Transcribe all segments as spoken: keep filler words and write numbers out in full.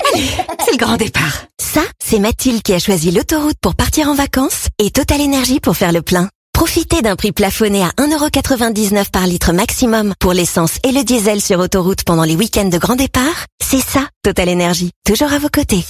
Allez, c'est le grand départ. Ça, c'est Mathilde qui a choisi l'autoroute pour partir en vacances et Total Énergie pour faire le plein. Profitez d'un prix plafonné à un euro quatre-vingt-dix-neuf par litre maximum pour l'essence et le diesel sur autoroute pendant les week-ends de grand départ. C'est ça, Total Énergie. Toujours à vos côtés.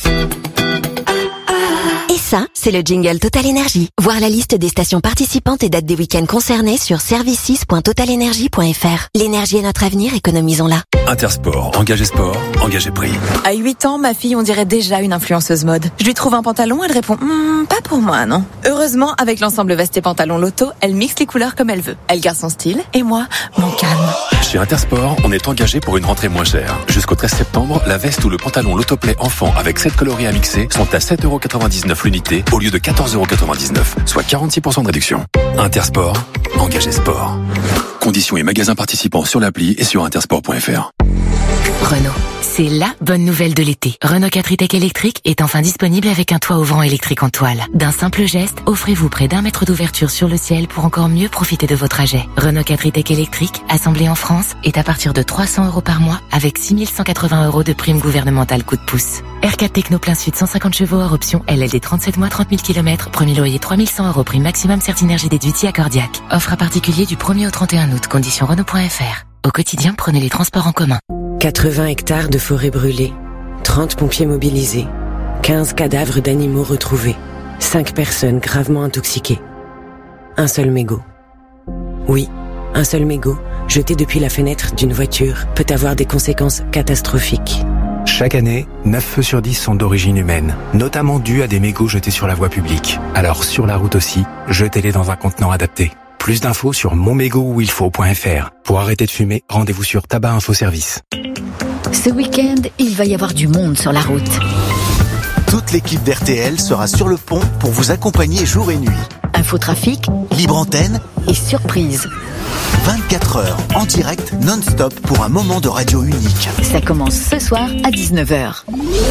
Et ça, c'est le jingle Total Énergie. Voir la liste des stations participantes et dates des week-ends concernés sur services point total énergie point f r. L'énergie est notre avenir, économisons-la. Intersport, engagé sport, engagé prix. À huit ans, ma fille, on dirait déjà une influenceuse mode. Je lui trouve un pantalon, elle répond hm, pas pour moi, non. Heureusement, avec l'ensemble veste et pantalon Loto, elle mixe les couleurs comme elle veut. Elle garde son style et moi, mon calme. Chez Intersport, on est engagé pour une rentrée moins chère. Jusqu'au treize septembre, la veste ou le pantalon Lotoplay enfant avec sept coloris à mixer sont à sept euros quatre-vingt-dix-neuf l'unité au lieu de quatorze euros quatre-vingt-dix-neuf, soit quarante-six pour cent de réduction. Intersport, engagé sport. Conditions et magasins participants sur l'appli et sur intersport point f r. Renault, c'est la bonne nouvelle de l'été. Renault quatre e-Tech électrique est enfin disponible avec un toit ouvrant électrique en toile. D'un simple geste, offrez-vous près d'un mètre d'ouverture sur le ciel pour encore mieux profiter de vos trajets. Renault quatre e-Tech électrique, assemblé en France, est à partir de trois cents euros par mois avec six mille cent quatre-vingts euros de prime gouvernementale coup de pouce. R quatre Techno plein sud cent cinquante chevaux hors option L L D trente-sept mois trente mille kilomètres, premier loyer trois mille cent euros prime maximum Certinergie déduite accordiaque. Offre à particulier du premier au trente et un août, conditions Renault point f r. Au quotidien, prenez les transports en commun. quatre-vingts hectares de forêt brûlée, trente pompiers mobilisés, quinze cadavres d'animaux retrouvés, cinq personnes gravement intoxiquées. Un seul mégot. Oui, un seul mégot, jeté depuis la fenêtre d'une voiture, peut avoir des conséquences catastrophiques. Chaque année, neuf feux sur dix sont d'origine humaine, notamment dus à des mégots jetés sur la voie publique. Alors sur la route aussi, jetez-les dans un contenant adapté. Plus d'infos sur mon mégot où il faut point f r. Pour arrêter de fumer, rendez-vous sur Tabac Info Service. Ce week-end, il va y avoir du monde sur la route. Toute l'équipe d'R T L sera sur le pont pour vous accompagner jour et nuit. Infotrafic, libre antenne et surprise. vingt-quatre heures en direct non-stop pour un moment de radio unique. Ça commence ce soir à dix-neuf heures.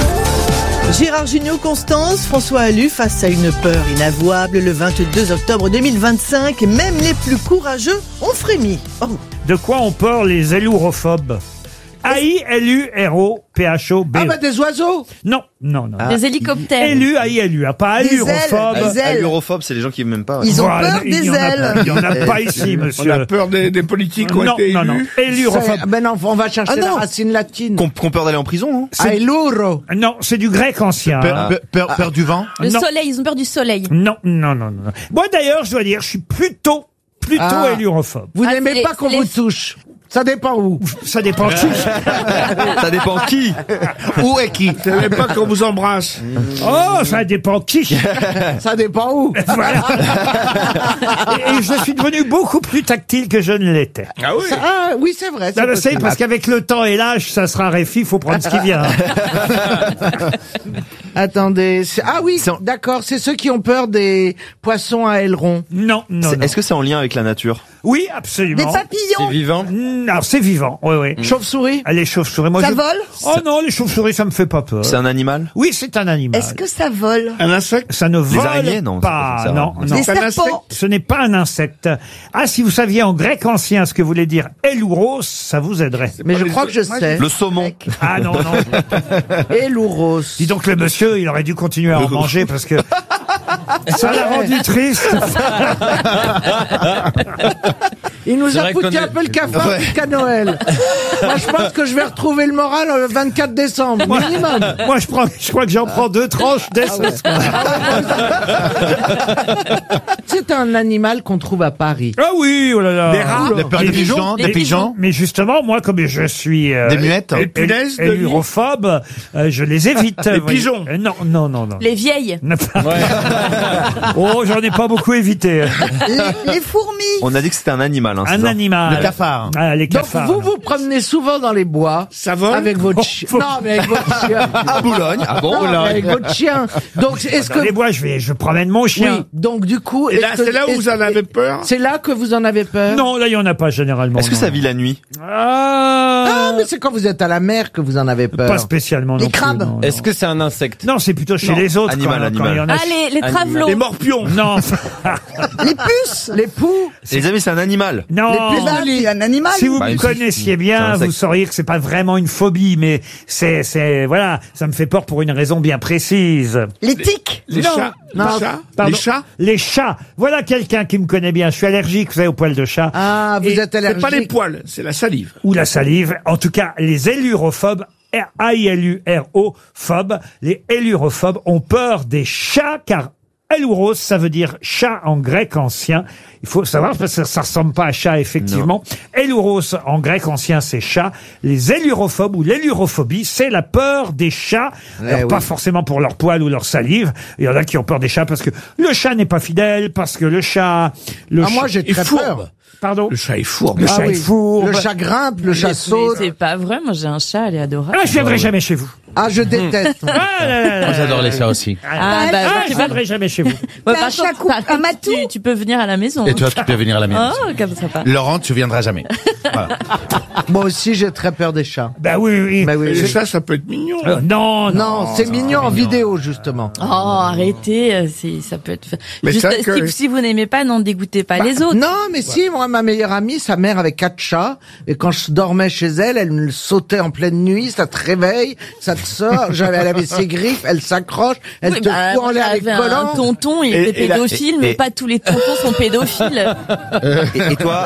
Gérard Jugnot, Constance, François Allu face à une peur inavouable le vingt-deux octobre deux mille vingt-cinq. Même les plus courageux ont frémi. Oh. De quoi ont peur les élurophobes? A I L U R O P H O B. Ah bah des oiseaux. Non, non, non. Ah. Des hélicoptères. L U A I L U, pas alurophobe. Alurophobe, c'est les gens qui n'aiment pas. Ils ont voilà, peur des il ailes. Il n'y en a pas ici, monsieur. On a peur des, des politiques qui ont non, été non, non, élus. non. Élurophobe. Ben non, on va chercher Ah la non. racine latine. Qu'on qu'on peur d'aller en prison, hein. Ah, eluro. Non, c'est du grec ancien. Peur, hein. peur, peur, peur du vent. Le Non. soleil, ils ont peur du soleil. Non, non, non, non. Moi, d'ailleurs, je dois dire, je suis plutôt, plutôt Ah. élurophobe. Vous Ah, n'aimez c'est pas les- qu'on c'est vous les- touche. Ça dépend où. Ça dépend qui. Ça dépend qui. Où est qui. Vous n'aimez pas qu'on vous embrasse. Oh, ça dépend qui. Ça dépend où. Voilà. Et, et je suis devenu beaucoup plus tactile que je ne l'étais. Ah oui. Ah oui, c'est vrai. Ça, c'est c'est possible. parce qu'avec le temps et l'âge, ça sera réfi, faut prendre ce qui vient. Attendez. c'est- Ah oui, d'accord. C'est ceux qui ont peur des poissons à ailerons. Non, non, C'est- non. Est-ce que c'est en lien avec la nature? Oui, absolument. Des papillons. C'est vivant. Mm, Alors, c'est vivant, oui, oui. Chauve-souris. Ah, les chauves-souris, moi, Ça je- vole. Oh non, les chauves-souris, ça me fait pas peur. C'est un animal? Oui, c'est un animal. Est-ce que ça vole? Un insecte. Ça ne vole araignées, non, pas. ça, ça non, va. non. Des C'est un serpents. Ce n'est pas un insecte. Ah, si vous saviez en grec ancien ce que voulait dire elouros, ça vous aiderait. Mais je crois que je sais. Le saumon. Ah non, non. Elouros. Dis donc, le monsieur, il aurait dû continuer à en manger parce que ça l'a rendu triste. Il nous C'est a vrai foutu qu'on un est- peu le cafard Ouais. jusqu'à Noël. Moi, je pense que je vais retrouver le moral le vingt-quatre décembre, minimum. Moi, je, prends, je crois que j'en prends deux tranches dès ce soir. C'est un animal qu'on trouve à Paris. Ah oui, oh là là. Des rats, Des peurs Mais- des pigeons, des des pigeons. Mais justement, moi, comme je suis euh, Des muettes. é- Des punaises de é- lit. élurophobe, euh, je les évite. Les vous voyez. pigeons. Euh, Non, non, non, non. Les vieilles. Oh, j'en ai pas beaucoup évité. Les, les fourmis. On a dit que c'était un animal, hein, c'est Un ça? animal. Le cafard. Ah, les Donc cafards. vous vous promenez souvent dans les bois. Ça vole Avec votre chien. Oh, faut- Non, mais avec votre chien. À Boulogne. Ah bon? Non, mais avec votre chien. Donc est-ce Dans les que bois, je vais, je promène mon chien. oui, donc du coup, Et est-ce là, que- c'est là où est-ce- vous en avez peur C'est là que vous en avez peur. Non, là, il y en a pas généralement. Est-ce que non. ça vit la nuit? Ah, Ah, mais c'est quand vous êtes à la mer que vous en avez peur. pas spécialement. Les non plus, crabes. non, non. Est-ce que c'est un insecte? Non, c'est plutôt chez Non, les autres. animal, quand, animal. quand il y en a Ah, les, les travelots. Les morpions. Non. Les puces, les poux. Les amis, c'est un animal. Non. Les puces de lit, un animal. Si vous Bah, me une- connaissiez c'est bien, un vous insecte. sauriez que c'est pas vraiment une phobie, mais c'est, c'est, voilà, ça me fait peur pour une raison bien précise. Les tiques. Les Non. chats. Non. Les chats. Pardon. Les chats. Les chats. Voilà quelqu'un qui me connaît bien. Je suis allergique, vous savez, aux poils de chat. Ah, vous Et- êtes C'est allergique. pas les poils, c'est la salive. Ou la salive. En tout cas, les élurophobes, A I L U R O, phobes, les élurophobes ont peur des chats, car Eluros, ça veut dire chat en grec ancien. Il faut savoir, parce que ça ressemble pas à chat, effectivement. Eluros, en grec ancien, c'est chat. Les élurophobes ou l'élurophobie, c'est la peur des chats. Alors, oui. pas forcément pour leur poil ou leur salive. Il y en a qui ont peur des chats parce que le chat n'est pas fidèle, parce que le chat... Le Ah, chat- moi, j'ai est très fourbe. peur. Pardon. Le chat est fourbe. Le Ah chat oui. est fourbe. Le chat grimpe, le chat Mais saute. c'est pas vrai, moi j'ai un chat, elle est adorable. Ah, je viendrai jamais chez vous. Ah, je déteste. Ah, là, là, là, Moi, j'adore là, les là. chats aussi. Ah, bah, Ah, tu je vas- viendrai jamais chez vous. Ouais, T'as par un chat contre, cou- par un contre, matou tu, tu peux venir à la maison. Et toi, tu peux venir à la mienne. Oh, comme ça va. Laurent, tu viendras jamais. Voilà. Moi aussi, j'ai très peur des chats. Bah oui, oui. Bah oui, Les je- chats, ça peut être mignon. Euh, non, non. Non, c'est mignon en vidéo, justement. Oh, arrêtez, euh, c'est, ça peut être. Mais Juste, c'est vrai que- si, si vous n'aimez pas, n'en dégoûtez pas les autres. Non, mais si, moi, ma meilleure amie, sa mère avait quatre chats, et quand je dormais chez elle, elle me sautait en pleine nuit, ça te réveille, ça te sort, j'avais, elle avait ses griffes, elle s'accroche, elle Oui, te bah, fout en moi, l'air avec j'avais collant. un tonton, il Et- était et la- pédophile, et- mais et- pas tous les tontons sont pédophiles. Et, et toi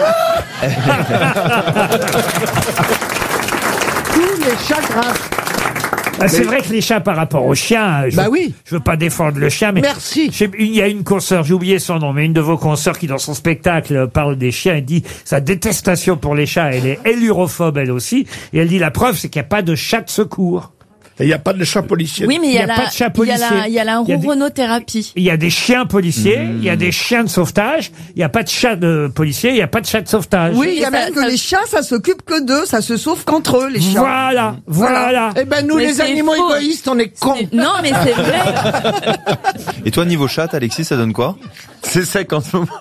Tous les chats grimpent. Ah, c'est vrai que les chats par rapport aux chiens, je, Bah oui. je veux pas défendre le chien, mais Merci. je sais- il y a une consoeur, j'ai oublié son nom, mais une de vos consoeurs qui dans son spectacle parle des chiens et dit sa détestation pour les chats, elle est élurophobe elle aussi, et elle dit la preuve c'est qu'il n'y a pas de chat de secours. Et il n'y a pas de chat policier. Oui, mais il y a, Il y a la, pas de chat il y a la, policier. il y a la Il y a des- ronronothérapie. Il y a des chiens policiers, il y a des chiens de sauvetage, il n'y a pas de chat de policier, il n'y a pas de chat de sauvetage. Oui, il y a Et même ça- que ça- les chats, ça s'occupe que d'eux, ça se sauve qu'entre eux, les chiens. Voilà, voilà. Eh ben, nous, Mais les c'est animaux faux. égoïstes, on est cons. C'est- Non, mais c'est vrai. Et toi, niveau chat, Alexis, ça donne quoi C'est sec en ce moment.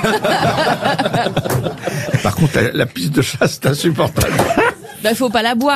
Par contre, la, la piste de chat, c'est insupportable. Bah, faut pas la boire.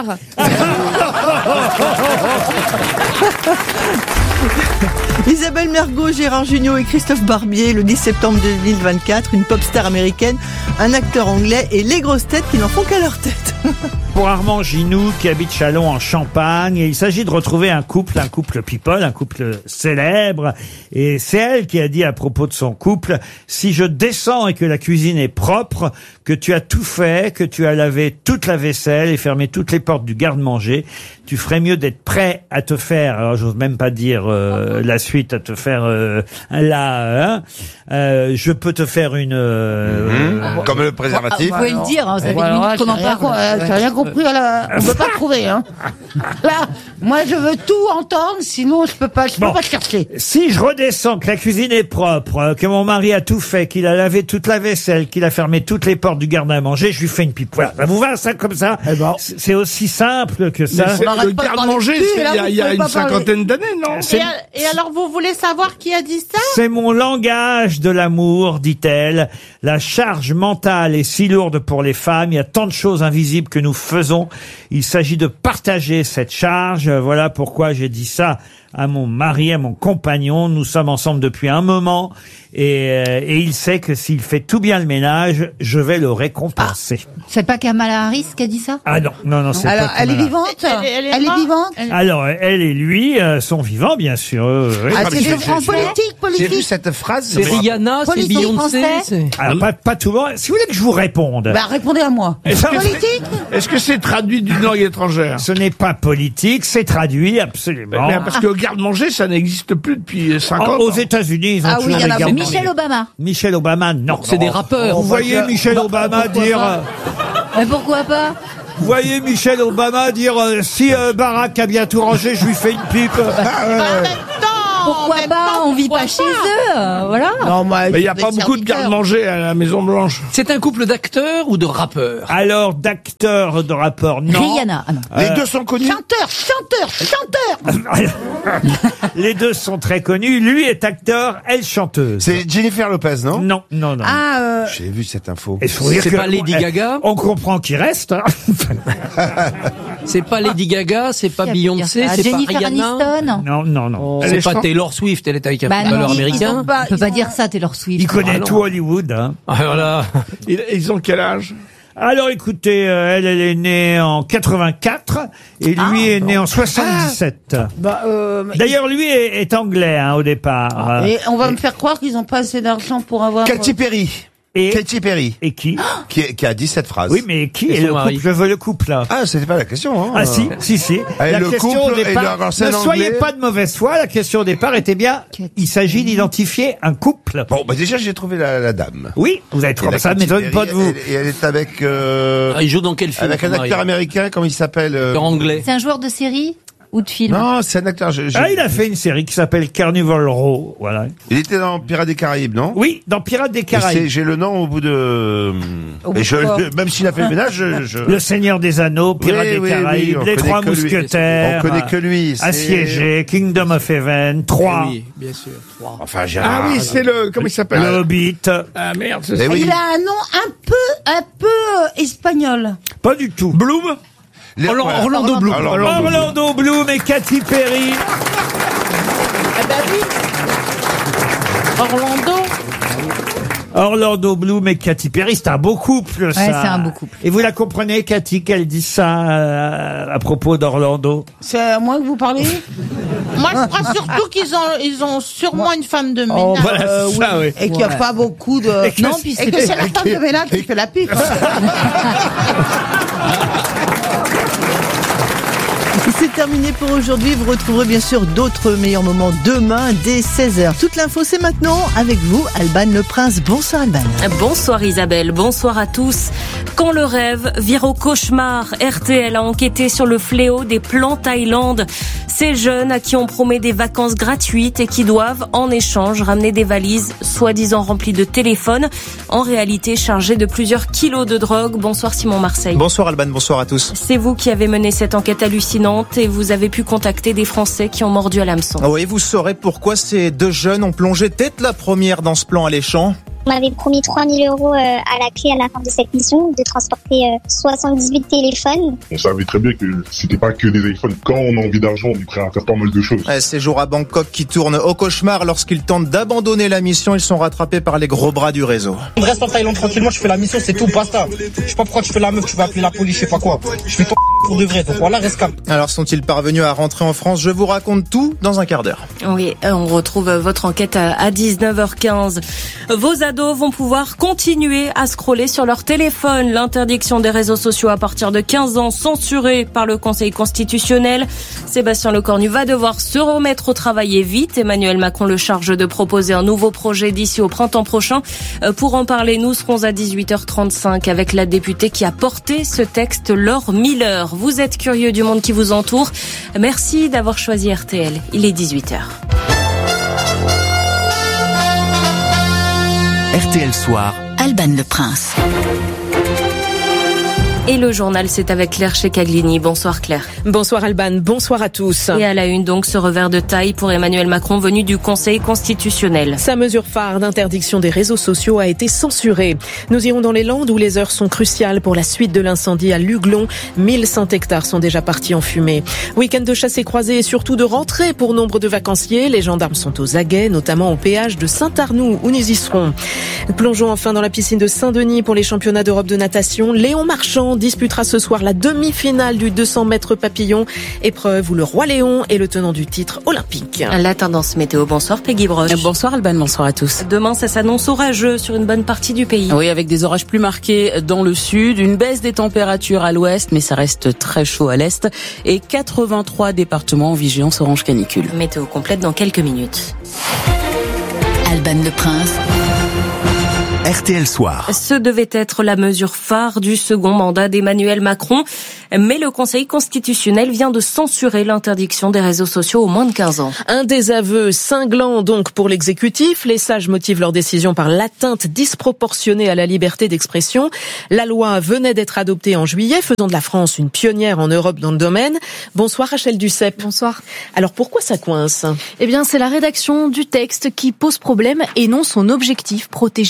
Isabelle Mergo, Gérard Jugnot et Christophe Barbier, le dix septembre deux mille vingt-quatre, une pop star américaine, un acteur anglais et les grosses têtes qui n'en font qu'à leur tête. Pour Armand Ginoux qui habite Châlons en Champagne, et il s'agit de retrouver un couple, un couple people, un couple célèbre, et c'est elle qui a dit à propos de son couple: si je descends et que la cuisine est propre, que tu as tout fait, que tu as lavé toute la vaisselle et fermé toutes les portes du garde-manger, tu ferais mieux d'être prêt à te faire, alors j'ose même pas dire euh, la suite, à te faire euh, là, hein, euh, je peux te faire une... euh, Mmh. Comme le préservatif. Vous pouvez le dire, hein, ça fait Voilà, une minute qu'on en j'ai rien parle. co- euh, j'ai rien compris à la... On peut pas trouver, hein. Là, moi, je veux tout entendre, sinon je peux pas, je peux Bon. pas chercher. Si je redescends, que la cuisine est propre, euh, que mon mari a tout fait, qu'il a lavé toute la vaisselle, qu'il a fermé toutes les portes du garde à manger, je lui fais une pipe. Voilà, ça vous va ça comme ça? C'est c'est aussi simple que ça. Mais c'est- le garde-manger, c'est il y a, il y a une cinquantaine d'années, non? C'est- Et, et alors, vous voulez savoir qui a dit ça? C'est mon langage de l'amour, dit-elle. La charge mentale est si lourde pour les femmes. Il y a tant de choses invisibles que nous faisons. Il s'agit de partager cette charge. Voilà pourquoi j'ai dit ça à mon mari, à mon compagnon. Nous sommes ensemble depuis un moment. Et, euh, et il sait que s'il fait tout bien le ménage, je vais le récompenser. C'est pas Kamala Harris qui a dit ça? Ah non, non, non, c'est Alors, pas elle est Kamala. vivante? Elle est- elle est Elle est morte vivante? Alors, elle et lui euh, sont vivants, bien sûr. euh, oui. Ah, c'est C'est des français? politique, politique. J'ai vu cette phrase. C'est Rihanna, c'est Politique Beyoncé. français. c'est- Alors, pas, pas tout le monde. Si vous voulez que je vous réponde. Bah, répondez à moi. Politique? Est-ce que c'est traduit d'une langue étrangère? Ce n'est pas politique, c'est traduit absolument. Mais parce que le garde-manger, ça n'existe plus depuis cinquante En- ans. aux États-Unis, ils ont Ah oui, toujours il y en des a garde- Michelle Obama. Michelle Obama, non. C'est des rappeurs. Vous voyez Michelle Obama pourquoi dire, pas euh, Mais pourquoi pas? vous voyez Michelle Obama dire, euh, si euh, Barack a bien tout rangé, je lui fais une pipe. Pourquoi pas? On vit pas chez eux, euh, voilà. Non, moi, Mais il n'y a des pas beaucoup de serviteurs. garde-manger à la Maison Blanche. C'est un couple d'acteurs ou de rappeurs? Alors, d'acteurs de rapport, non. Rihanna. Ah non. Les Euh, deux sont connus. Chanteur, chanteur, chanteur. Les deux sont très connus. Lui est acteur, elle chanteuse. C'est Jennifer Lopez, non? Non, non, non. Ah, euh, J'ai vu cette info. Il faut dire C'est que- pas Lady eh, Gaga? On comprend qu'il reste. hein. C'est pas Lady Gaga, c'est pas Qui a pu dire Beyoncé, ça? c'est pas Jennifer Rihanna. Aniston. Non, non, non. Oh, Elle c'est est pas chan- Taylor Taylor Swift, elle est avec un Bah footballeur non, américain. On peut pas dire ça, Taylor Swift. Il connaît Ah non. tout Hollywood. Hein. Ah, voilà. Ils, ils ont quel âge? Alors écoutez, euh, elle, elle est née en quatre-vingt-quatre et lui Ah, est né en soixante-dix-sept. Bah, euh, mais- D'ailleurs, lui est, est anglais hein, au départ. Euh, Et on va me faire croire qu'ils ont pas assez d'argent pour avoir. Katy Perry. Et, Katy Perry. et qui Qui, qui a dit cette phrase. Oui, mais qui Et est son le mari. couple? Je veux le couple là. Ah, c'était pas la question, hein. Ah si, si, si. Et la le question couple au départ, et leur ancien ne soyez anglais. pas de mauvaise foi, la question au départ était bien, il s'agit d'identifier un couple. Bon, bah déjà, j'ai trouvé la, la dame. Oui, vous avez Et trouvé la ça, Katy m'étonne Perry, pas de vous. Et elle est avec, euh, Ah, il joue dans quel film? avec un son mari acteur américain, comment il s'appelle, euh, Acteur anglais. C'est un joueur de série ou de film? Non, c'est un acteur, je- je- Ah, il a fait une série qui s'appelle Carnival Row, voilà. il était dans Pirates des Caraïbes, non? Oui, dans Pirates des Et c'est- Caraïbes. J'ai le nom au bout de, Au bout et je, de quoi même s'il a fait le ménage, je, je... Le Seigneur des Anneaux, Pirates Oui, des oui, Caraïbes, oui, on Les connaît Trois que lui. Mousquetaires. On connaît que lui, c'est- Assiégé, Kingdom of Heaven, trois. Eh oui, bien sûr. Trois. Enfin, j'ai Ah oui, c'est le, comment il s'appelle? Le Hobbit. Ah merde, c'est Eh ça. oui. Il a un nom un peu, un peu euh, espagnol. Pas du tout. Bloom? Les- Orlando, voilà. Orlando Bloom. Orlando Bloom. Orlando Bloom et Katy Perry. Ah bah oui. Orlando. Orlando Bloom et Katy Perry, c'est un beau couple, ça. Ouais, c'est un beau couple. Et vous la comprenez, Katy, qu'elle dit ça euh, à propos d'Orlando? C'est à moi que vous parlez. Moi, je crois surtout qu'ils ont, ils ont sûrement une femme de ménage. Oh, voilà, Euh, c'est ça, oui. Et qu'il n'y a pas beaucoup de. Et que non, c'est- puis et que c'est la femme de ménage qui fait la pipe. C'est terminé pour aujourd'hui. Vous retrouverez bien sûr d'autres meilleurs moments demain dès seize heures. Toute l'info, c'est maintenant avec vous, Alban Le Prince. Bonsoir, Alban. Bonsoir Isabelle, bonsoir à tous. Quand le rêve vire au cauchemar, R T L a enquêté sur le fléau des plans Thaïlande. Ces jeunes à qui on promet des vacances gratuites et qui doivent, en échange, ramener des valises soi-disant remplies de téléphones, en réalité chargées de plusieurs kilos de drogue. Bonsoir Simon Marseille. Bonsoir Alban, bonsoir à tous. C'est vous qui avez mené cette enquête hallucinante et vous avez pu contacter des Français qui ont mordu à l'hameçon. Oui, vous saurez pourquoi ces deux jeunes ont plongé tête la première dans ce plan alléchant. On m'avait promis trois mille euros euh, à la clé à la fin de cette mission, de transporter euh, soixante-dix-huit téléphones. On savait très bien que c'était pas que des téléphones. Quand on a envie d'argent, on est prêt à faire pas mal de choses. Ouais, ces jours à Bangkok qui tournent au cauchemar lorsqu'ils tentent d'abandonner la mission, ils sont rattrapés par les gros bras du réseau. Je reste en Thaïlande tranquillement, je fais la mission, c'est tout, basta. Je sais pas pourquoi tu fais la meuf, tu vas appeler la police, je sais pas quoi. Je fais ton pour de vrai, donc voilà, reste calme. Alors sont-ils parvenus à rentrer en France? Je vous raconte tout dans un quart d'heure. Oui, on retrouve votre enquête à dix-neuf heures quinze. Vos ados vont pouvoir continuer à scroller sur leur téléphone. L'interdiction des réseaux sociaux à partir de quinze ans, censurée par le Conseil constitutionnel. Sébastien Lecornu va devoir se remettre au travail et vite. Emmanuel Macron le charge de proposer un nouveau projet d'ici au printemps prochain. Pour en parler, nous serons à dix-huit heures trente-cinq avec la députée qui a porté ce texte, Laure Miller. Vous êtes curieux du monde qui vous entoure. Merci d'avoir choisi R T L. Il est dix-huit heures. R T L Soir. Alban Le Prince. Et le journal, c'est avec Claire Checaglini. Bonsoir Claire. Bonsoir Alban, bonsoir à tous. Et à la une donc, ce revers de taille pour Emmanuel Macron venu du Conseil constitutionnel. Sa mesure phare d'interdiction des réseaux sociaux a été censurée. Nous irons dans les Landes où les heures sont cruciales pour la suite de l'incendie à Luglon. mille cent hectares sont déjà partis en fumée. Week-end de chasse et croisée et surtout de rentrée pour nombre de vacanciers. Les gendarmes sont aux aguets, notamment au péage de Saint-Arnoux où nous y serons. Plongeons enfin dans la piscine de Saint-Denis pour les championnats d'Europe de natation. Léon Marchand disputera ce soir la demi-finale du deux cents mètres papillon, épreuve où le roi Léon est le tenant du titre olympique. La tendance météo, bonsoir Peggy Broche. Bonsoir Alban, bonsoir à tous. Demain, ça s'annonce orageux sur une bonne partie du pays. Oui, avec des orages plus marqués dans le sud, une baisse des températures à l'ouest, mais ça reste très chaud à l'est, et quatre-vingt-trois départements en vigilance orange canicule. Météo complète dans quelques minutes. Alban Le Prince. R T L Soir. Ce devait être la mesure phare du second mandat d'Emmanuel Macron, mais le Conseil constitutionnel vient de censurer l'interdiction des réseaux sociaux aux moins de quinze ans. Un désaveu cinglant donc pour l'exécutif. Les sages motivent leur décision par l'atteinte disproportionnée à la liberté d'expression. La loi venait d'être adoptée en juillet, faisant de la France une pionnière en Europe dans le domaine. Bonsoir Rachel Duceppe. Bonsoir. Alors pourquoi ça coince? Eh bien, c'est la rédaction du texte qui pose problème et non son objectif, protéger les mineurs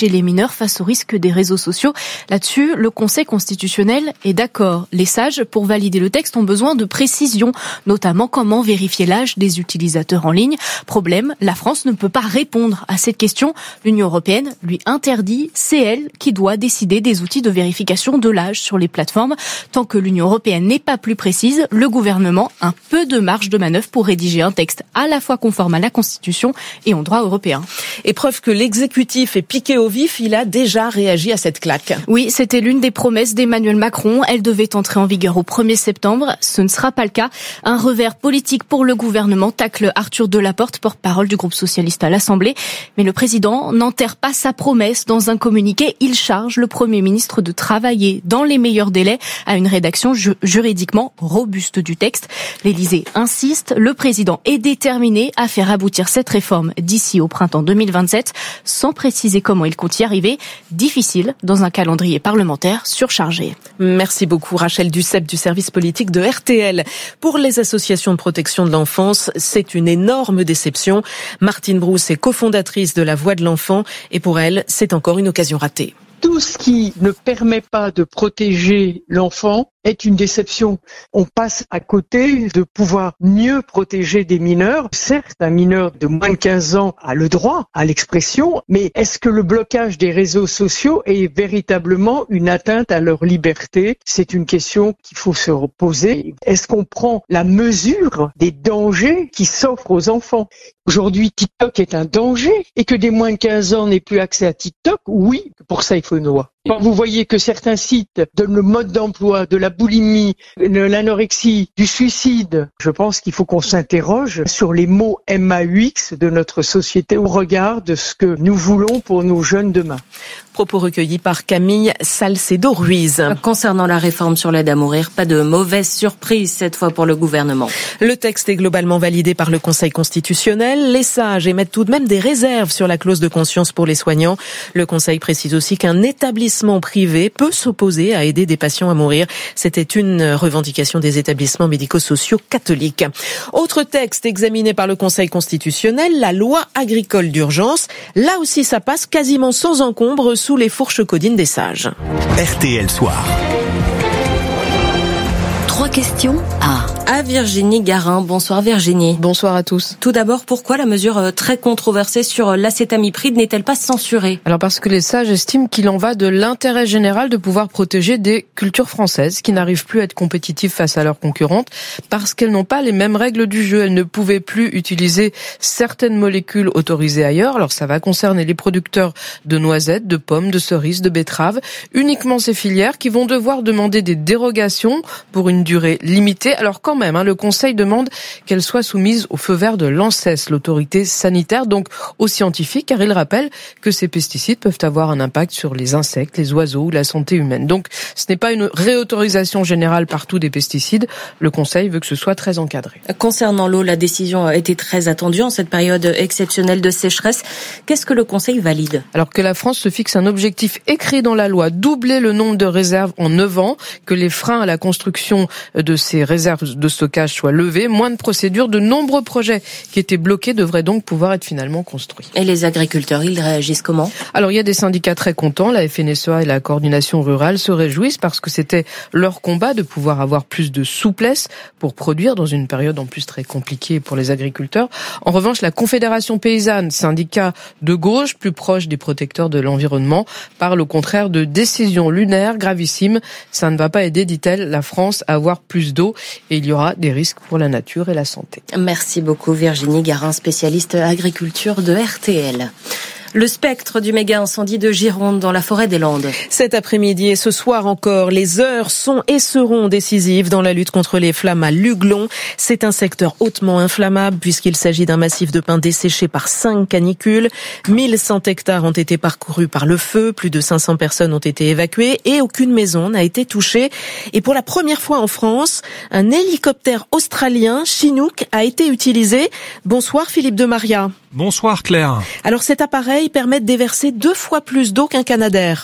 mineurs face au risque des réseaux sociaux. Là-dessus, le Conseil constitutionnel est d'accord. Les sages, pour valider le texte, ont besoin de précisions, notamment comment vérifier l'âge des utilisateurs en ligne. Problème, la France ne peut pas répondre à cette question. L'Union européenne lui interdit, c'est elle qui doit décider des outils de vérification de l'âge sur les plateformes. Tant que l'Union européenne n'est pas plus précise, le gouvernement a un peu de marge de manœuvre pour rédiger un texte à la fois conforme à la Constitution et au droit européen. Et preuve que l'exécutif est piqué au vif, il a déjà réagi à cette claque. Oui, c'était l'une des promesses d'Emmanuel Macron. Elle devait entrer en vigueur au premier septembre. Ce ne sera pas le cas. Un revers politique pour le gouvernement, tacle Arthur Delaporte, porte-parole du groupe socialiste à l'Assemblée. Mais le président n'enterre pas sa promesse. Dans un communiqué, il charge le Premier ministre de travailler dans les meilleurs délais à une rédaction ju- juridiquement robuste du texte. L'Élysée insiste, le président est déterminé à faire aboutir cette réforme d'ici au printemps deux mille vingt-sept, sans préciser comment il compte y arriver. Difficile dans un calendrier parlementaire surchargé. Merci beaucoup Rachel Duceppe du service politique de R T L. Pour les associations de protection de l'enfance, c'est une énorme déception. Martine Brousse est cofondatrice de La Voix de l'enfant et pour elle, c'est encore une occasion ratée. Tout ce qui ne permet pas de protéger l'enfant est une déception. On passe à côté de pouvoir mieux protéger des mineurs. Certes, un mineur de moins de quinze ans a le droit à l'expression, mais est-ce que le blocage des réseaux sociaux est véritablement une atteinte à leur liberté? C'est une question qu'il faut se poser. Est-ce qu'on prend la mesure des dangers qui s'offrent aux enfants? Aujourd'hui, TikTok est un danger et que des moins de quinze ans n'aient plus accès à TikTok, oui, pour ça il faut une loi. Quand vous voyez que certains sites donnent le mode d'emploi de la boulimie, de l'anorexie, du suicide, je pense qu'il faut qu'on s'interroge sur les mots M A U X de notre société au regard de ce que nous voulons pour nos jeunes demain. Propos recueillis par Camille Salcedo-Ruiz. Concernant la réforme sur l'aide à mourir, pas de mauvaise surprise cette fois pour le gouvernement. Le texte est globalement validé par le Conseil constitutionnel. Les sages émettent tout de même des réserves sur la clause de conscience pour les soignants. Le Conseil précise aussi qu'un établissement privé peut s'opposer à aider des patients à mourir. C'était une revendication des établissements médico-sociaux catholiques. Autre texte examiné par le Conseil constitutionnel, la loi agricole d'urgence. Là aussi, ça passe quasiment sans encombre sous les fourches codines des sages. R T L Soir. Trois questions à... À Virginie Garin. Bonsoir Virginie. Bonsoir à tous. Tout d'abord, pourquoi la mesure très controversée sur l'acétamipride n'est-elle pas censurée? Alors parce que les sages estiment qu'il en va de l'intérêt général de pouvoir protéger des cultures françaises qui n'arrivent plus à être compétitives face à leurs concurrentes parce qu'elles n'ont pas les mêmes règles du jeu. Elles ne pouvaient plus utiliser certaines molécules autorisées ailleurs. Alors ça va concerner les producteurs de noisettes, de pommes, de cerises, de betteraves. Uniquement ces filières qui vont devoir demander des dérogations pour une durée limitée. Alors quand même, hein, le Conseil demande qu'elles soient soumises au feu vert de l'A N S E S, l'autorité sanitaire, donc aux scientifiques, car il rappelle que ces pesticides peuvent avoir un impact sur les insectes, les oiseaux ou la santé humaine. Donc ce n'est pas une réautorisation générale partout des pesticides. Le Conseil veut que ce soit très encadré. Concernant l'eau, la décision a été très attendue en cette période exceptionnelle de sécheresse. Qu'est-ce que le Conseil valide? Alors que la France se fixe un objectif écrit dans la loi, doubler le nombre de réserves en neuf ans, que les freins à la construction de ces réserves de stockage soient levés, moins de procédures, de nombreux projets qui étaient bloqués devraient donc pouvoir être finalement construits. Et les agriculteurs, ils réagissent comment? Alors il y a des syndicats très contents, la F N S E A et la coordination rurale se réjouissent parce que c'était leur combat de pouvoir avoir plus de souplesse pour produire dans une période en plus très compliquée pour les agriculteurs. En revanche, la Confédération paysanne, syndicat de gauche, plus proche des protecteurs de l'environnement, parle au contraire de décisions lunaires gravissimes. Ça ne va pas aider, dit-elle, la France à avoir plus d'eau et il y aura des risques pour la nature et la santé. Merci beaucoup Virginie Garin, spécialiste agriculture de R T L. Le spectre du méga incendie de Gironde dans la forêt des Landes. Cet après-midi et ce soir encore, les heures sont et seront décisives dans la lutte contre les flammes à Luglon. C'est un secteur hautement inflammable puisqu'il s'agit d'un massif de pins desséché par cinq canicules. mille cent hectares ont été parcourus par le feu, plus de cinq cents personnes ont été évacuées et aucune maison n'a été touchée. Et pour la première fois en France, un hélicoptère australien Chinook a été utilisé. Bonsoir Philippe de Maria. Bonsoir Claire. Alors cet appareil permet de déverser deux fois plus d'eau qu'un Canadair.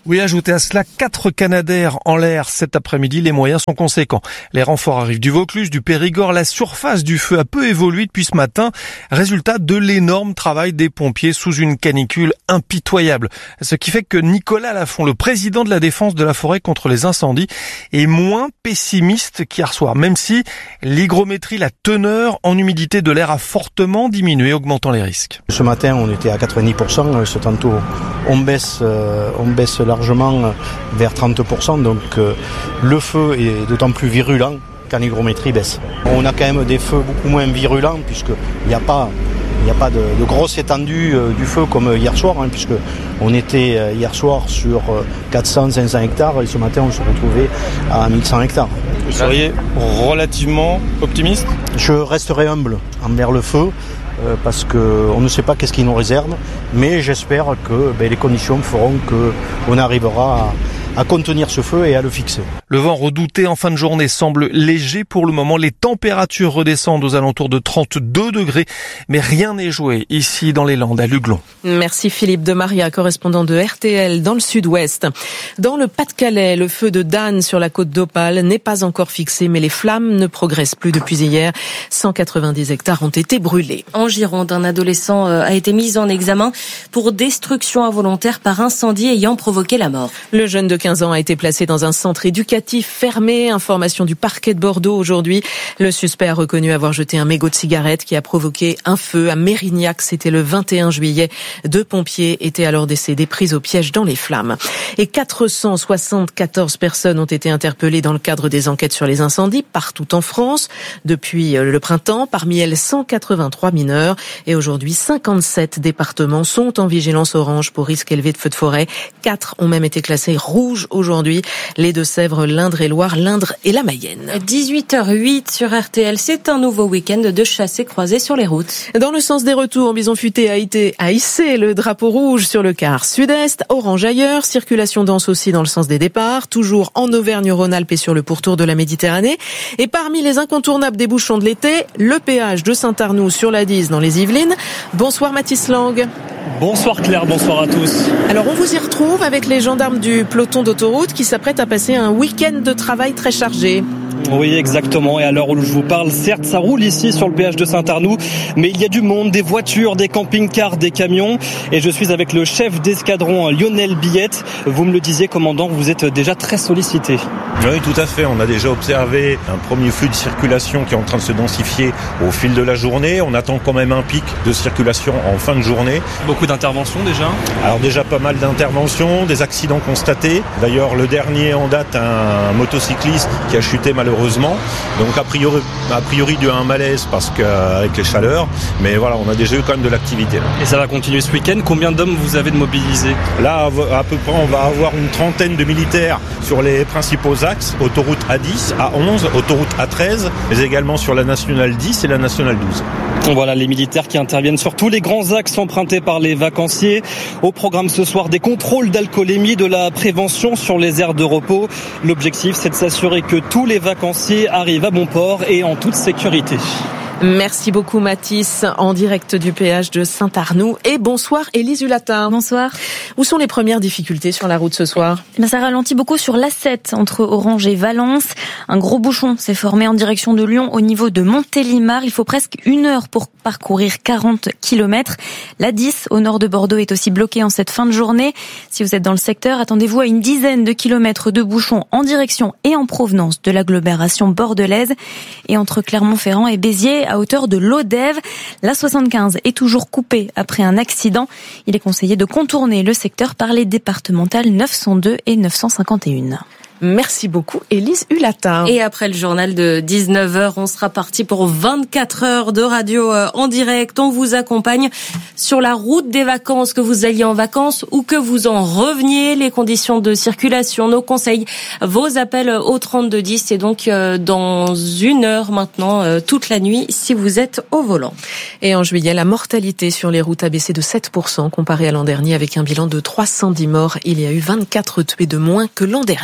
Oui, ajoutez à cela quatre Canadair en l'air cet après-midi. Les moyens sont conséquents. Les renforts arrivent du Vaucluse, du Périgord. La surface du feu a peu évolué depuis ce matin. Résultat de l'énorme travail des pompiers sous une canicule impitoyable. Ce qui fait que Nicolas Lafont, le président de la défense de la forêt contre les incendies, est moins pessimiste qu'hier soir. Même si l'hygrométrie, la teneur en humidité de l'air a fortement diminué, augmentant les risques. Ce matin, on était à quatre-vingt-dix pour cent. Ce tantôt, on baisse, euh, on baisse largement vers trente pour cent. Donc, euh, le feu est d'autant plus virulent quand l'hygrométrie baisse. On a quand même des feux beaucoup moins virulents puisqu'il n'y a pas, il n'y a pas de, de grosse étendue euh, du feu comme hier soir, hein, puisque on était euh, hier soir sur euh, quatre cents à cinq cents hectares et ce matin, on se retrouvait à mille cent hectares. Vous seriez relativement optimiste ? Je resterai humble envers le feu. Euh, parce qu'on ne sait pas qu'est-ce qu'il nous réserve, mais j'espère que ben, les conditions feront qu'on arrivera à, à contenir ce feu et à le fixer. Le vent redouté en fin de journée semble léger pour le moment. Les températures redescendent aux alentours de trente-deux degrés, mais rien n'est joué ici dans les Landes à Luglon. Merci Philippe de Maria, correspondant de R T L dans le sud-ouest. Dans le Pas-de-Calais, le feu de Dan sur la côte d'Opale n'est pas encore fixé, mais les flammes ne progressent plus depuis hier. cent quatre-vingt-dix hectares ont été brûlés. En Gironde, un adolescent a été mis en examen pour destruction involontaire par incendie ayant provoqué la mort. Le jeune de quinze ans a été placé dans un centre éducatif fermé. Information du parquet de Bordeaux aujourd'hui. Le suspect a reconnu avoir jeté un mégot de cigarette qui a provoqué un feu à Mérignac. C'était le vingt et un juillet. Deux pompiers étaient alors décédés, pris au piège dans les flammes. Et quatre cent soixante-quatorze personnes ont été interpellées dans le cadre des enquêtes sur les incendies partout en France depuis le printemps. Parmi elles, cent quatre-vingt-trois mineurs. Et aujourd'hui, cinquante-sept départements sont en vigilance orange pour risque élevé de feux de forêt. Quatre ont même été classés rouges aujourd'hui. Les Deux-Sèvres, l'Indre-et-Loire, l'Indre et la Mayenne. dix-huit heures huit sur R T L. C'est un nouveau week-end de chassés croisés sur les routes. Dans le sens des retours, Bison Futé a été à hisser le drapeau rouge sur le quart sud-est, orange ailleurs, circulation dense aussi dans le sens des départs, toujours en Auvergne-Rhône-Alpes et sur le pourtour de la Méditerranée. Et parmi les incontournables des bouchons de l'été, le péage de Saint-Arnoux sur la dix dans les Yvelines. Bonsoir Mathis Lang. Bonsoir Claire, bonsoir à tous. Alors on vous y retrouve avec les gendarmes du peloton d'autoroute qui s'apprêtent à passer un week-end de travail très chargé. Oui, exactement. Et à l'heure où je vous parle, certes, ça roule ici sur le péage de Saint-Arnoux, mais il y a du monde, des voitures, des camping-cars, des camions. Et je suis avec le chef d'escadron, Lionel Billette. Vous me le disiez, commandant, vous êtes déjà très sollicité. Oui, tout à fait. On a déjà observé un premier flux de circulation qui est en train de se densifier au fil de la journée. On attend quand même un pic de circulation en fin de journée. Beaucoup d'interventions déjà ? Alors déjà pas mal d'interventions, des accidents constatés. D'ailleurs, le dernier en date, un motocycliste qui a chuté malheureusement. Donc a priori, a priori dû à un malaise parce qu'avec les chaleurs. Mais voilà, on a déjà eu quand même de l'activité. Là. Et ça va continuer ce week-end. Combien d'hommes vous avez de mobilisés ? Là, à peu près, on va avoir une trentaine de militaires sur les principaux axes. Autoroute A dix, A onze, autoroute A treize, mais également sur la nationale dix et la nationale douze. Voilà les militaires qui interviennent sur tous les grands axes empruntés par les vacanciers. Au programme ce soir, des contrôles d'alcoolémie, de la prévention sur les aires de repos. L'objectif, c'est de s'assurer que tous les vacanciers arrivent à bon port et en toute sécurité. Merci beaucoup Mathis, en direct du péage de Saint-Arnoux. Et bonsoir Élise Hulatin. Bonsoir. Où sont les premières difficultés sur la route ce soir ? Eh bien, ça ralentit beaucoup sur l'A sept entre Orange et Valence. Un gros bouchon s'est formé en direction de Lyon au niveau de Montélimar. Il faut presque une heure pour parcourir quarante kilomètres. L'A dix au nord de Bordeaux est aussi bloquée en cette fin de journée. Si vous êtes dans le secteur, attendez-vous à une dizaine de kilomètres de bouchons en direction et en provenance de l'agglomération bordelaise. Et entre Clermont-Ferrand et Béziers, à hauteur de l'Odève, l'A soixante-quinze est toujours coupée après un accident. Il est conseillé de contourner le secteur par les départementales neuf cent deux et neuf cent cinquante et un. Merci beaucoup, Élise Hulatin. Et après le journal de dix-neuf heures, on sera parti pour vingt-quatre heures de radio en direct. On vous accompagne sur la route des vacances, que vous alliez en vacances ou que vous en reveniez. Les conditions de circulation, nos conseils, vos appels au trente-deux dix. Et donc, dans une heure maintenant, toute la nuit, si vous êtes au volant. Et en juillet, la mortalité sur les routes a baissé de sept pour cent comparé à l'an dernier avec un bilan de trois cent dix morts. Il y a eu vingt-quatre tués de moins que l'an dernier. Et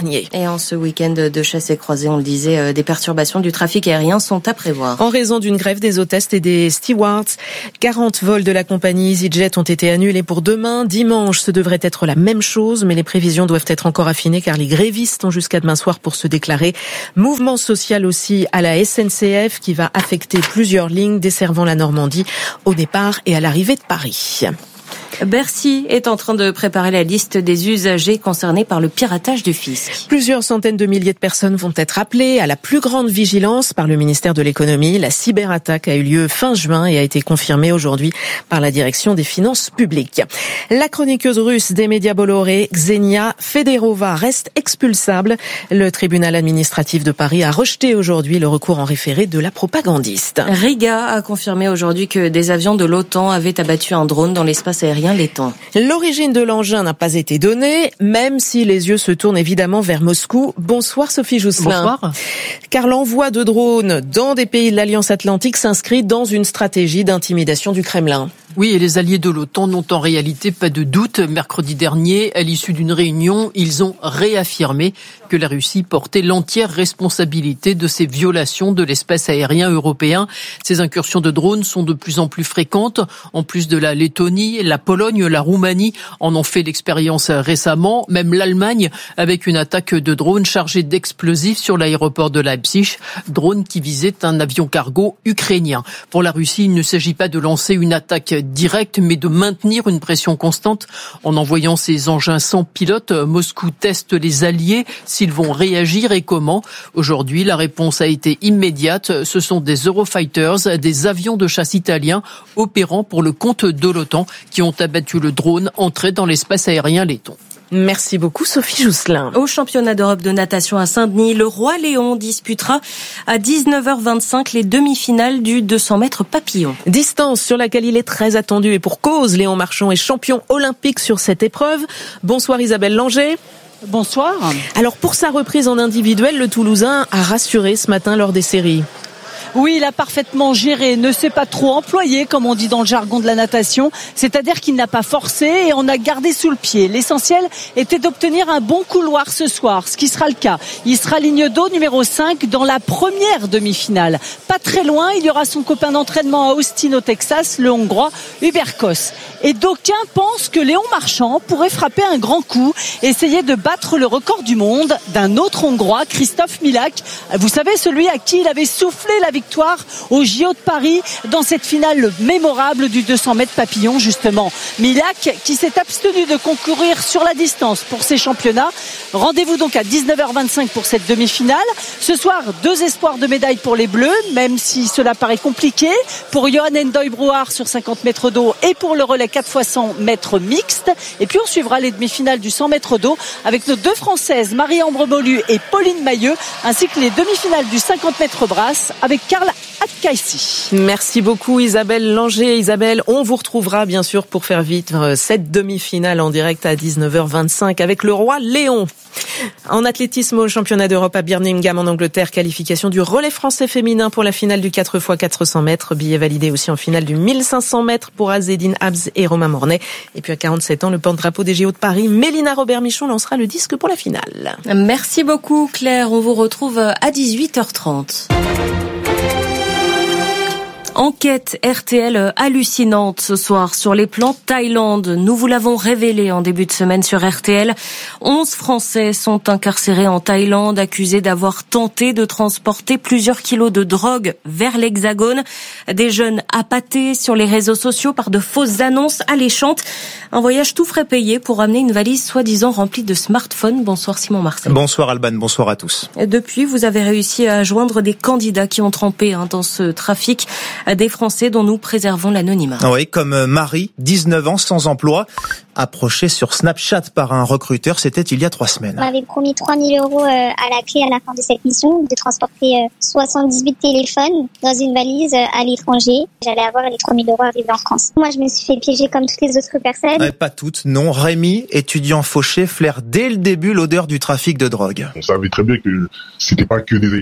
Et en ce week-end de chasse et croisée, on le disait, des perturbations du trafic aérien sont à prévoir. En raison d'une grève des hôtesses et des stewards, quarante vols de la compagnie EasyJet ont été annulés pour demain. Dimanche, ce devrait être la même chose, mais les prévisions doivent être encore affinées car les grévistes ont jusqu'à demain soir pour se déclarer. Mouvement social aussi à la S N C F qui va affecter plusieurs lignes desservant la Normandie au départ et à l'arrivée de Paris. Bercy est en train de préparer la liste des usagers concernés par le piratage du fisc. Plusieurs centaines de milliers de personnes vont être appelées à la plus grande vigilance par le ministère de l'économie. La cyberattaque a eu lieu fin juin et a été confirmée aujourd'hui par la direction des finances publiques. La chroniqueuse russe des médias Bolloré, Xenia Federova, reste expulsable. Le tribunal administratif de Paris a rejeté aujourd'hui le recours en référé de la propagandiste. Riga a confirmé aujourd'hui que des avions de l'OTAN avaient abattu un drone dans l'espace aérien letton. L'origine de l'engin n'a pas été donnée, même si les yeux se tournent évidemment vers Moscou. Bonsoir Sophie Jousselin. Bonsoir. Car l'envoi de drones dans des pays de l'Alliance Atlantique s'inscrit dans une stratégie d'intimidation du Kremlin. Oui, et les alliés de l'OTAN n'ont en réalité pas de doute. Mercredi dernier, à l'issue d'une réunion, ils ont réaffirmé que la Russie portait l'entière responsabilité de ces violations de l'espace aérien européen. Ces incursions de drones sont de plus en plus fréquentes. En plus de la Lettonie, la Pologne, la Roumanie en ont fait l'expérience récemment. Même l'Allemagne avec une attaque de drones chargés d'explosifs sur l'aéroport de Leipzig. Drone qui visait un avion cargo ukrainien. Pour la Russie, il ne s'agit pas de lancer une attaque directe, mais de maintenir une pression constante en envoyant ces engins sans pilote. Moscou teste les alliés, s'ils vont réagir et comment. Aujourd'hui, la réponse a été immédiate. Ce sont des Eurofighters, des avions de chasse italiens opérant pour le compte de l'OTAN qui ont abattu le drone entré dans l'espace aérien letton. Merci beaucoup Sophie Jousselin. Au championnat d'Europe de natation à Saint-Denis, le Roi Léon disputera à dix-neuf heures vingt-cinq les demi-finales du deux cents mètres papillon. Distance sur laquelle il est très attendu et pour cause, Léon Marchand est champion olympique sur cette épreuve. Bonsoir Isabelle Langer. Bonsoir. Alors pour sa reprise en individuel, le Toulousain a rassuré ce matin lors des séries. Oui, il a parfaitement géré, ne s'est pas trop employé, comme on dit dans le jargon de la natation, c'est-à-dire qu'il n'a pas forcé et on a gardé sous le pied. L'essentiel était d'obtenir un bon couloir ce soir, ce qui sera le cas. Il sera ligne d'eau numéro cinq dans la première demi-finale. Pas très loin, il y aura son copain d'entraînement à Austin au Texas, le Hongrois Hubert Kos. Et d'aucuns pensent que Léon Marchand pourrait frapper un grand coup, essayer de battre le record du monde d'un autre Hongrois, Christophe Milak. Vous savez, celui à qui il avait soufflé la victoire au J O de Paris dans cette finale mémorable du deux cents mètres papillon justement. Milak qui s'est abstenu de concourir sur la distance pour ces championnats. Rendez-vous donc à dix-neuf heures vingt-cinq pour cette demi-finale. Ce soir, deux espoirs de médaille pour les Bleus, même si cela paraît compliqué. Pour Johan Endoy-Brouard sur cinquante mètres d'eau et pour le relais quatre fois cent mètres mixte. Et puis on suivra les demi-finales du cent mètres d'eau avec nos deux Françaises, Marie-Ambre Molu et Pauline Mailleux, ainsi que les demi-finales du cinquante mètres brasse avec Karl Atkaissi. Merci beaucoup Isabelle Langer. Isabelle, on vous retrouvera bien sûr pour faire vivre cette demi-finale en direct à dix-neuf heures vingt-cinq avec le Roi Léon. En athlétisme au championnat d'Europe à Birmingham en Angleterre, qualification du relais français féminin pour la finale du quatre fois quatre cents mètres. Billet validé aussi en finale du mille cinq cents mètres pour Azedine Habs et Romain Mornay. Et puis à quarante-sept ans, le porte-drapeau des J O de Paris, Mélina Robert-Michon lancera le disque pour la finale. Merci beaucoup Claire, on vous retrouve à dix-huit heures trente. Enquête R T L hallucinante ce soir sur les plans Thaïlande. Nous vous l'avons révélé en début de semaine sur R T L. Onze Français sont incarcérés en Thaïlande, accusés d'avoir tenté de transporter plusieurs kilos de drogue vers l'Hexagone. Des jeunes appâtés sur les réseaux sociaux par de fausses annonces alléchantes. Un voyage tout frais payé pour ramener une valise soi-disant remplie de smartphones. Bonsoir Simon Marcel. Bonsoir Alban, bonsoir à tous. Depuis, vous avez réussi à joindre des candidats qui ont trempé hein, dans ce trafic. Des Français dont nous préservons l'anonymat. Oui, comme Marie, dix-neuf ans, sans emploi, approchée sur Snapchat par un recruteur, c'était il y a trois semaines. On m'avait promis trois mille euros à la clé à la fin de cette mission, de transporter soixante-dix-huit téléphones dans une valise à l'étranger. J'allais avoir les trois mille euros arrivés en France. Moi, je me suis fait piéger comme toutes les autres personnes. Ouais, pas toutes, non. Rémi, étudiant fauché, flaire dès le début l'odeur du trafic de drogue. On savait très bien que c'était pas que des iPhones.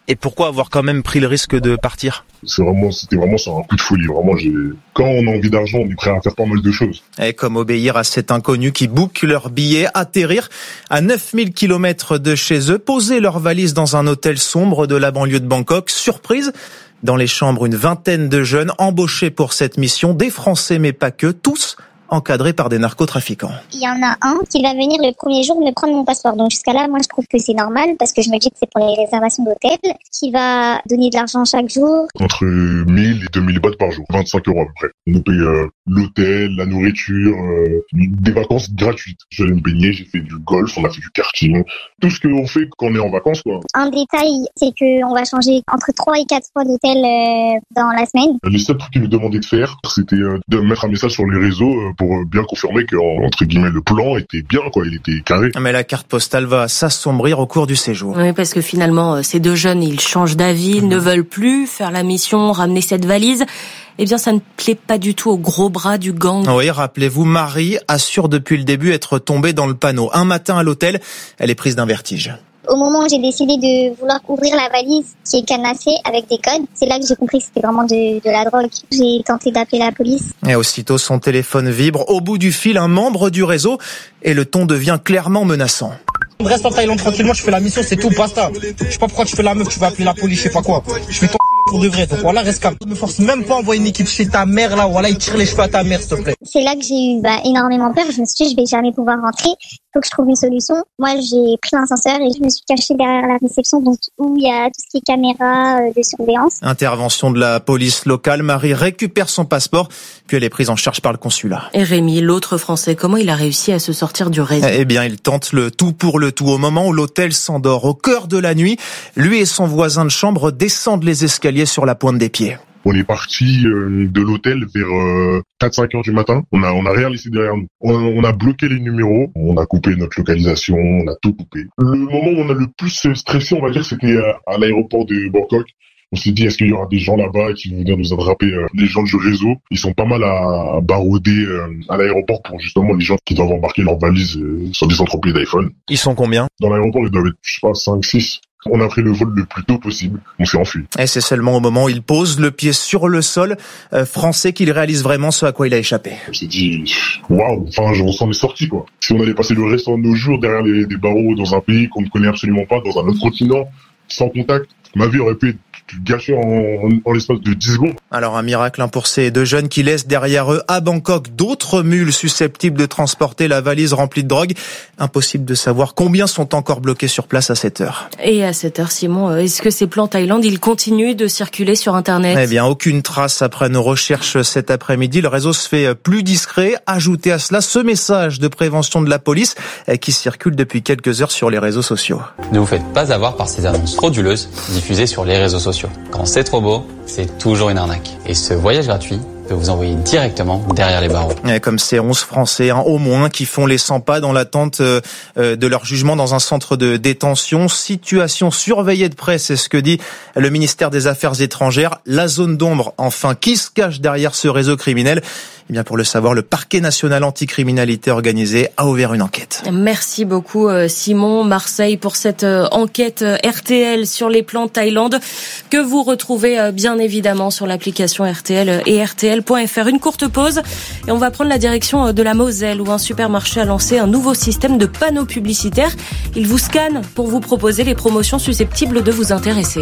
Et pourquoi avoir quand même pris le risque de partir ? C'est vraiment, c'était vraiment sur un coup de folie. Vraiment, j'ai, quand on a envie d'argent, on est prêt à faire pas mal de choses. Et comme obéir à cet inconnu qui book leur billet, atterrir à neuf mille kilomètres de chez eux, poser leurs valises dans un hôtel sombre de la banlieue de Bangkok. Surprise, dans les chambres, une vingtaine de jeunes embauchés pour cette mission, des Français mais pas que, tous encadrés par des narcotrafiquants. Il y en a un qui va venir le premier jour me prendre mon passeport. Donc jusqu'à là, moi je trouve que c'est normal parce que je me dis que c'est pour les réservations d'hôtel, qui va donner de l'argent chaque jour. Entre mille et deux mille bahts par jour, vingt-cinq euros à peu près. On nous paye euh, l'hôtel, la nourriture, euh, des vacances gratuites. J'allais me baigner, j'ai fait du golf, on a fait du karting, tout ce qu'on fait quand on est en vacances, quoi. Un détail, c'est qu'on va changer entre trois et quatre fois d'hôtel euh, dans la semaine. Les seuls trucs qu'ils nous demandaient de faire, c'était euh, de mettre un message sur les réseaux euh, pour bien confirmer que, entre guillemets, le plan était bien, quoi, il était carré. Mais la carte postale va s'assombrir au cours du séjour. Oui, parce que finalement, ces deux jeunes, ils changent d'avis, ils mmh. ne veulent plus faire la mission, ramener cette valise. Eh bien, ça ne plaît pas du tout au gros bras du gang. Oui, rappelez-vous, Marie assure depuis le début être tombée dans le panneau. Un matin à l'hôtel, elle est prise d'un vertige. Au moment où j'ai décidé de vouloir ouvrir la valise qui est cadenassée avec des codes, c'est là que j'ai compris que c'était vraiment de, de la drogue. J'ai tenté d'appeler la police. Et aussitôt, son téléphone vibre. Au bout du fil, un membre du réseau et le ton devient clairement menaçant. Reste en Thaïlande tranquillement, je fais la mission, c'est tout, basta. Je sais pas pourquoi tu fais la meuf, tu vas appeler la police, je sais pas quoi. Je fais ton pour de vrai, donc voilà, reste calme. Ne me force même pas à envoyer une équipe chez ta mère là, voilà, il tire les cheveux à ta mère, s'il te plaît. C'est là que j'ai eu bah, énormément peur, je me suis dit, je vais jamais pouvoir rentrer. Faut que je trouve une solution. Moi, j'ai pris l'ascenseur et je me suis cachée derrière la réception, donc où il y a tout ce qui est caméra de surveillance. Intervention de la police locale. Marie récupère son passeport, puis elle est prise en charge par le consulat. Et Rémi, l'autre Français, comment il a réussi à se sortir du réseau ? Eh bien, il tente le tout pour le tout. Au moment où l'hôtel s'endort, au cœur de la nuit, lui et son voisin de chambre descendent les escaliers sur la pointe des pieds. On est parti euh, de l'hôtel vers euh, quatre cinq heures du matin. On a on a rien laissé derrière nous. On, on a bloqué les numéros, on a coupé notre localisation, on a tout coupé. Le moment où on a le plus stressé, on va dire, c'était à, à l'aéroport de Bangkok. On s'est dit, est-ce qu'il y aura des gens là-bas qui vont venir nous attraper? Les gens du réseau, ils sont pas mal à, à barauder à l'aéroport pour justement les gens qui doivent embarquer leurs valises sur des entreprises d'iPhone. Ils sont combien? Dans l'aéroport, ils doivent être, je sais pas, cinq six. On a pris le vol le plus tôt possible. On s'est enfui. Et c'est seulement au moment où il pose le pied sur le sol euh, français qu'il réalise vraiment ce à quoi il a échappé. On s'est dit, waouh, enfin, on s'en est sorti, quoi. Si on allait passer le reste de nos jours derrière les, des barreaux dans un pays qu'on ne connaît absolument pas, dans un autre continent, sans contact, ma vie aurait pu être gâché en, en, en l'espace de dix secondes. Alors un miracle hein, pour ces deux jeunes qui laissent derrière eux à Bangkok d'autres mules susceptibles de transporter la valise remplie de drogue. Impossible de savoir combien sont encore bloqués sur place à cette heure. Et à cette heure, Simon, est-ce que ces plans Thaïlande, ils continuent de circuler sur Internet? Eh bien, aucune trace après nos recherches cet après-midi. Le réseau se fait plus discret. Ajoutez à cela ce message de prévention de la police qui circule depuis quelques heures sur les réseaux sociaux. Ne vous faites pas avoir par ces annonces frauduleuses diffusées sur les réseaux sociaux. Quand c'est trop beau, c'est toujours une arnaque. Et ce voyage gratuit peut vous envoyer directement derrière les barreaux. Et comme ces onze Français, hein, au moins, qui font les cent pas dans l'attente euh, de leur jugement dans un centre de détention. Situation surveillée de près, c'est ce que dit le ministère des Affaires étrangères. La zone d'ombre, enfin, qui se cache derrière ce réseau criminel? Eh bien, pour le savoir, le parquet national anticriminalité organisé a ouvert une enquête. Merci beaucoup, Simon. Marseille, pour cette enquête R T L sur les plans Thaïlande, que vous retrouvez bien évidemment sur l'application R T L et R T L point F R. Une courte pause et on va prendre la direction de la Moselle où un supermarché a lancé un nouveau système de panneaux publicitaires. Il vous scanne pour vous proposer les promotions susceptibles de vous intéresser.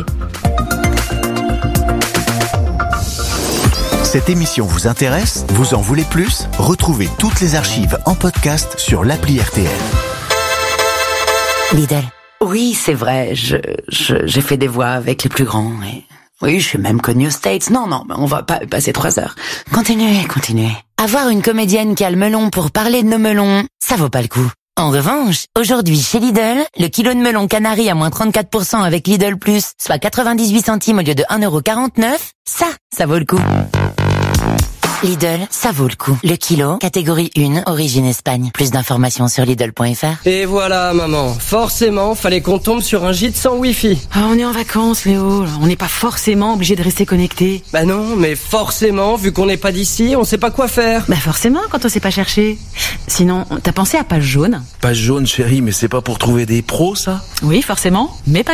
Cette émission vous intéresse? Vous en voulez plus? Retrouvez toutes les archives en podcast sur l'appli R T L. Lidl. Oui, c'est vrai, je, je, j'ai fait des voix avec les plus grands. Et... oui, je suis même connue aux States. Non, non, on va pas passer trois heures. Continuez, continuez. Avoir une comédienne qui a le melon pour parler de nos melons, ça vaut pas le coup. En revanche, aujourd'hui chez Lidl, le kilo de melon Canary à moins trente-quatre pour cent avec Lidl Plus, soit quatre-vingt-dix-huit centimes au lieu de un euro quarante-neuf, ça, ça vaut le coup. Lidl, ça vaut le coup. Le kilo, catégorie un, origine Espagne. Plus d'informations sur Lidl point F R. Et voilà, maman. Forcément, fallait qu'on tombe sur un gîte sans Wi-Fi. Ah, on est en vacances, Léo. On n'est pas forcément obligé de rester connecté. Bah non, mais forcément, vu qu'on n'est pas d'ici, on sait pas quoi faire. Bah forcément, quand on sait pas chercher. Sinon, t'as pensé à Page Jaune? Page Jaune, chérie, mais c'est pas pour trouver des pros, ça? Oui, forcément, mais pas que.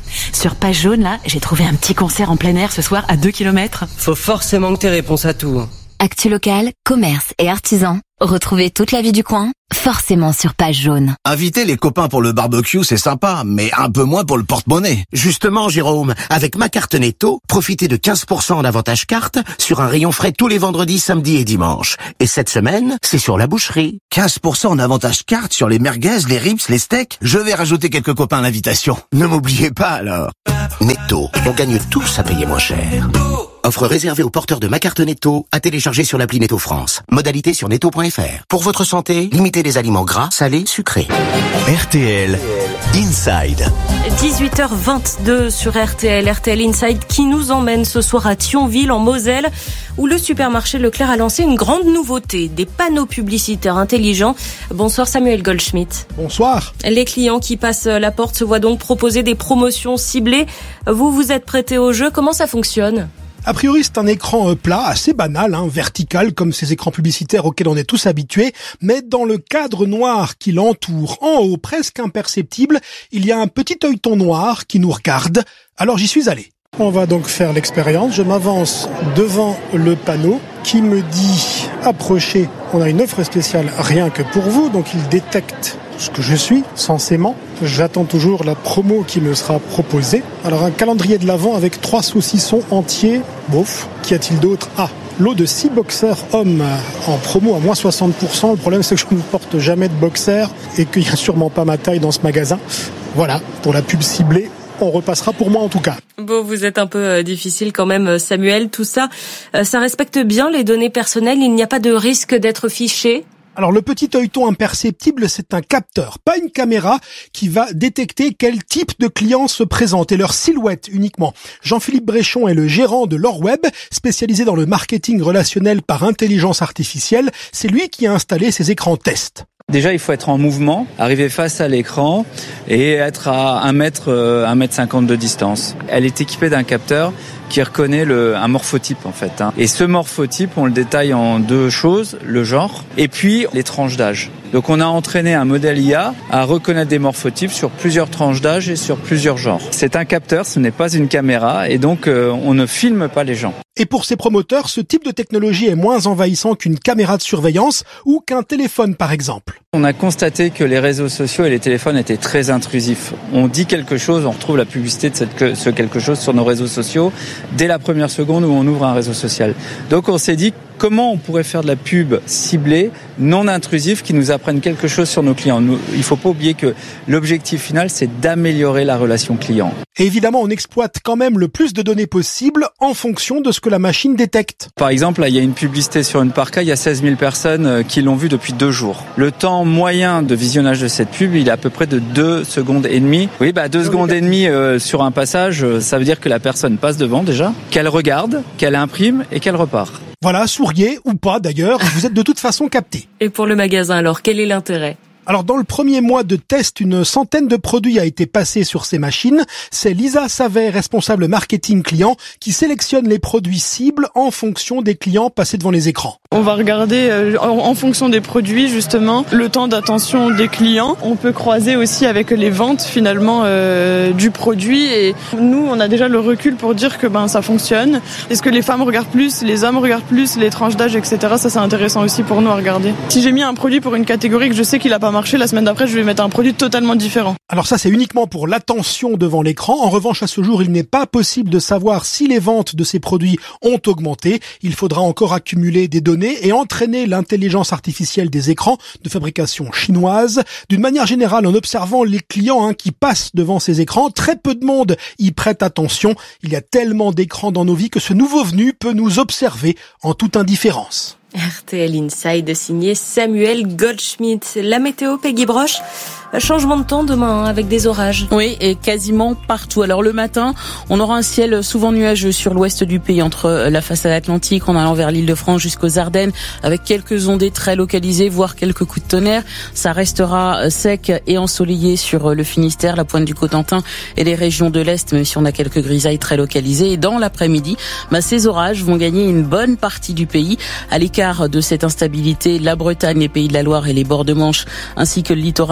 Sur Page Jaune, là, j'ai trouvé un petit concert en plein air ce soir à deux kilomètres. Faut forcément que t'aies réponse à tout. Actu locale, commerce et artisans. Retrouvez toute la vie du coin, forcément sur Page Jaune. Inviter les copains pour le barbecue, c'est sympa, mais un peu moins pour le porte-monnaie. Justement, Jérôme, avec ma carte Netto, profitez de quinze pour cent en avantage carte sur un rayon frais tous les vendredis, samedis et dimanches. Et cette semaine, c'est sur la boucherie. quinze pour cent en avantage carte sur les merguez, les ribs, les steaks. Je vais rajouter quelques copains à l'invitation. Ne m'oubliez pas alors. Netto, on gagne tous à payer moins cher. Offre réservée aux porteurs de ma carte Netto à télécharger sur l'appli Netto France. Modalité sur netto point f r. Pour votre santé, limitez les aliments gras, salés, sucrés. R T L Inside. dix-huit heures vingt-deux sur R T L. R T L Inside qui nous emmène ce soir à Thionville en Moselle où le supermarché Leclerc a lancé une grande nouveauté, des panneaux publicitaires intelligents. Bonsoir Samuel Goldschmidt. Bonsoir. Les clients qui passent la porte se voient donc proposer des promotions ciblées. Vous vous êtes prêté au jeu, comment ça fonctionne ? A priori, c'est un écran plat, assez banal, hein, vertical, comme ces écrans publicitaires auxquels on est tous habitués, mais dans le cadre noir qui l'entoure, en haut, presque imperceptible, il y a un petit œilleton noir qui nous regarde. Alors j'y suis allé. On va donc faire l'expérience. Je m'avance devant le panneau qui me dit « Approchez, on a une offre spéciale rien que pour vous », donc il détecte ce que je suis, censément. J'attends toujours la promo qui me sera proposée. Alors un calendrier de l'Avent avec trois saucissons entiers. Bof. Qu'y a-t-il d'autre ? Ah, lot de six boxers hommes en promo à moins soixante pour cent. Le problème c'est que je ne porte jamais de boxers et qu'il n'y a sûrement pas ma taille dans ce magasin. Voilà, pour la pub ciblée. On repassera pour moi en tout cas. Bon, vous êtes un peu euh, difficile quand même, Samuel. Tout ça, euh, ça respecte bien les données personnelles. Il n'y a pas de risque d'être fiché. Alors le petit œilleton imperceptible, c'est un capteur, pas une caméra, qui va détecter quel type de clients se présentent et leur silhouette uniquement. Jean-Philippe Bréchon est le gérant de l'Orweb, spécialisé dans le marketing relationnel par intelligence artificielle. C'est lui qui a installé ces écrans test. Déjà, il faut être en mouvement, arriver face à l'écran et être à un mètre, un mètre cinquante de distance. Elle est équipée d'un capteur qui reconnaît le, un morphotype en fait. Hein. Et ce morphotype, on le détaille en deux choses, le genre et puis les tranches d'âge. Donc on a entraîné un modèle I A à reconnaître des morphotypes sur plusieurs tranches d'âge et sur plusieurs genres. C'est un capteur, ce n'est pas une caméra et donc euh, on ne filme pas les gens. Et pour ces promoteurs, ce type de technologie est moins envahissant qu'une caméra de surveillance ou qu'un téléphone par exemple. On a constaté que les réseaux sociaux et les téléphones étaient très intrusifs. On dit quelque chose, on retrouve la publicité de cette, ce quelque chose sur nos réseaux sociaux dès la première seconde où on ouvre un réseau social. Donc on s'est dit comment on pourrait faire de la pub ciblée, non intrusive, qui nous apprenne quelque chose sur nos clients. Nous, il ne faut pas oublier que l'objectif final, c'est d'améliorer la relation client. Et évidemment, on exploite quand même le plus de données possible en fonction de ce que la machine détecte. Par exemple, là, il y a une publicité sur une parka, il y a seize mille personnes qui l'ont vue depuis deux jours. Le temps moyen de visionnage de cette pub, il est à peu près de deux secondes et demie. Oui, bah deux secondes et demie euh, sur un passage, ça veut dire que la personne passe devant déjà, qu'elle regarde, qu'elle imprime et qu'elle repart. Voilà, souriez ou pas d'ailleurs, vous êtes de toute façon capté. Et pour le magasin alors, quel est l'intérêt ? Alors dans le premier mois de test, une centaine de produits a été passé sur ces machines. C'est Lisa Savet, responsable marketing client, qui sélectionne les produits cibles en fonction des clients passés devant les écrans. On va regarder euh, en, en fonction des produits justement le temps d'attention des clients. On peut croiser aussi avec les ventes finalement euh, du produit et nous on a déjà le recul pour dire que ben ça fonctionne. Est-ce que les femmes regardent plus, les hommes regardent plus, les tranches d'âge, et cetera. Ça c'est intéressant aussi pour nous à regarder. Si j'ai mis un produit pour une catégorie que je sais qu'il a pas marché, la semaine d'après je vais mettre un produit totalement différent. Alors ça c'est uniquement pour l'attention devant l'écran. En revanche à ce jour il n'est pas possible de savoir si les ventes de ces produits ont augmenté. Il faudra encore accumuler des données et entraîner l'intelligence artificielle des écrans de fabrication chinoise. D'une manière générale, en observant les clients hein, qui passent devant ces écrans, très peu de monde y prête attention. Il y a tellement d'écrans dans nos vies que ce nouveau venu peut nous observer en toute indifférence. R T L Inside signé Samuel Goldschmidt. La météo, Peggy Broche. Changement de temps demain avec des orages. Oui, et quasiment partout. Alors le matin, on aura un ciel souvent nuageux sur l'ouest du pays, entre la façade atlantique en allant vers l'Île-de-France jusqu'aux Ardennes, avec quelques ondées très localisées, voire quelques coups de tonnerre. Ça restera sec et ensoleillé sur le Finistère, la pointe du Cotentin et les régions de l'Est, même si on a quelques grisailles très localisées. Et dans l'après-midi, bah, ces orages vont gagner une bonne partie du pays. À l'écart de cette instabilité, la Bretagne, les Pays de la Loire et les bords de Manche, ainsi que le littoral méditerranéen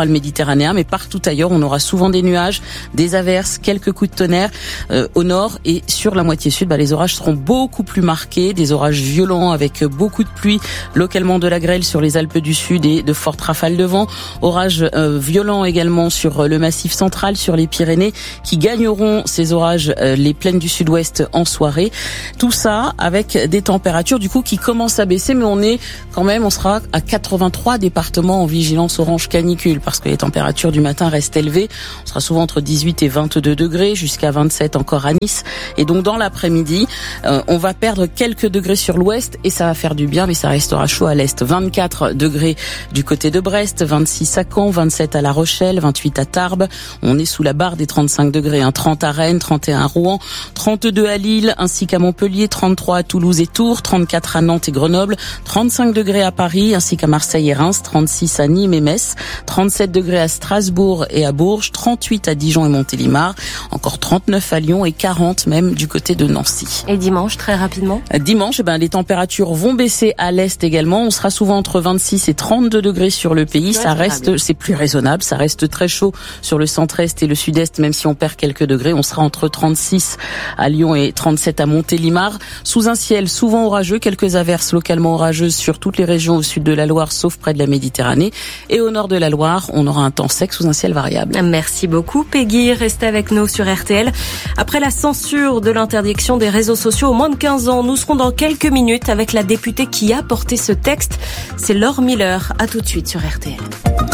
méditerranéen, mais partout ailleurs, on aura souvent des nuages, des averses, quelques coups de tonnerre euh, au nord et sur la moitié sud. Bah, les orages seront beaucoup plus marqués, des orages violents avec beaucoup de pluie, localement de la grêle sur les Alpes du Sud et de fortes rafales de vent. Orages euh, violents également sur le Massif central, sur les Pyrénées, qui gagneront ces orages euh, les plaines du Sud-Ouest en soirée. Tout ça avec des températures du coup qui commencent à baisser, mais on est quand même, on sera à quatre-vingt-trois départements en vigilance orange canicule parce que les températures du matin restent élevées. On sera souvent entre dix-huit et vingt-deux degrés, jusqu'à vingt-sept encore à Nice. Et donc dans l'après-midi, euh, on va perdre quelques degrés sur l'ouest et ça va faire du bien, mais ça restera chaud à l'est. vingt-quatre degrés du côté de Brest, vingt-six à Caen, vingt-sept à La Rochelle, vingt-huit à Tarbes. On est sous la barre des trente-cinq degrés, hein, trente à Rennes, trente et un à Rouen, trente-deux à Lille ainsi qu'à Montpellier, trente-trois à Toulouse et Tours, trente-quatre à Nantes et Grenoble, trente-cinq degrés à Paris ainsi qu'à Marseille et Reims, trente-six à Nîmes et Metz, trente-sept degrés à Strasbourg et à Bourges, trente-huit à Dijon et Montélimar, encore trente-neuf à Lyon et quarante même du côté de Nancy. Et dimanche, très rapidement? Dimanche, eh ben, les températures vont baisser à l'est également. On sera souvent entre vingt-six et trente-deux degrés sur le pays. Ça reste, c'est plus raisonnable. Ça reste très chaud sur le centre-est et le sud-est, même si on perd quelques degrés. On sera entre trente-six à Lyon et trente-sept à Montélimar. Sous un ciel souvent orageux, quelques averses localement orageuses sur toutes les régions au sud de la Loire, sauf près de la Méditerranée. Et au nord de la Loire, on aura un temps sec sous un ciel variable. Merci beaucoup, Peggy. Restez avec nous sur R T L. Après la censure de l'interdiction des réseaux sociaux aux moins de quinze ans, nous serons dans quelques minutes avec la députée qui a porté ce texte. C'est Laure Miller. À tout de suite sur R T L.